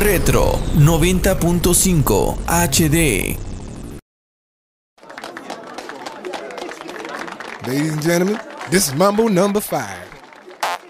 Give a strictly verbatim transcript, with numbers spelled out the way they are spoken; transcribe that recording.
Retro noventa punto cinco H D. Ladies and gentlemen, this is Mambo number five.